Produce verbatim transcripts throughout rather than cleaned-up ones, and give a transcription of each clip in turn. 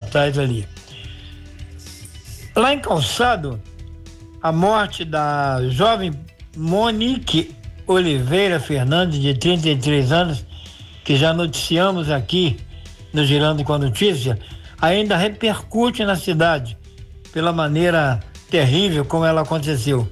atrás ali. Lá em Calçado, a morte da jovem Monique Oliveira Fernandes, de trinta e três anos, que já noticiamos aqui no Girando com a Notícia, ainda repercute na cidade pela maneira terrível como ela aconteceu.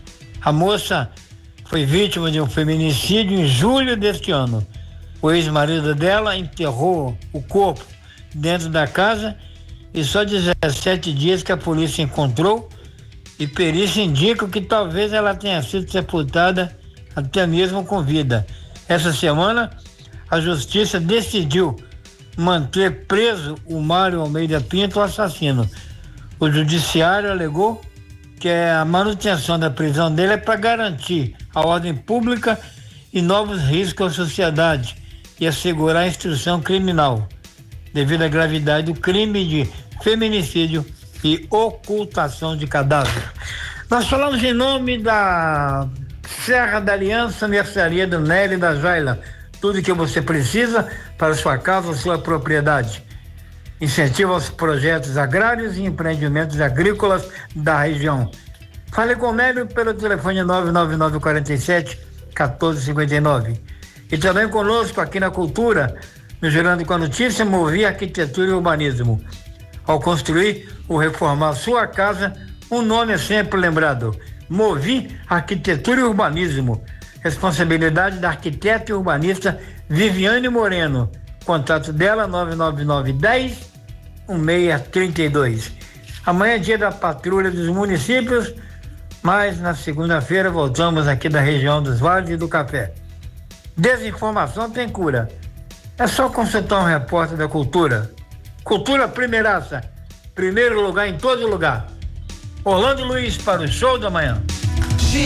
A moça foi vítima de um feminicídio em julho deste ano. O ex-marido dela enterrou o corpo dentro da casa e só dezessete dias que a polícia encontrou, e perícia indicam que talvez ela tenha sido sepultada até mesmo com vida. Essa semana, a justiça decidiu manter preso o Mário Almeida Pinto, o assassino. O judiciário alegou que a manutenção da prisão dele é para garantir a ordem pública e novos riscos à sociedade e assegurar a instrução criminal, devido à gravidade do crime de feminicídio e ocultação de cadáver. Nós falamos em nome da Serra da Aliança, Mercearia do Nélio e da Jaila. Tudo que você precisa para sua casa, sua propriedade. Incentiva os projetos agrários e empreendimentos agrícolas da região. Fale com o Nélio pelo telefone nove nove nove quatro sete um quatro cinco nove. E também conosco aqui na Cultura, no Girando com a Notícia, Movi Arquitetura e Urbanismo. Ao construir ou reformar sua casa, um nome é sempre lembrado: Movi Arquitetura e Urbanismo. Responsabilidade da arquiteta e urbanista Viviane Moreno. Contato dela nove nove nove dez dezesseis trinta e dois. Amanhã é dia da patrulha dos municípios, mas na segunda-feira voltamos aqui da região dos Vales e do Café. Desinformação tem cura. É só consultar um repórter da Cultura. Cultura primeiraça. Primeiro lugar em todo lugar. Orlando Luiz para o Show da Manhã.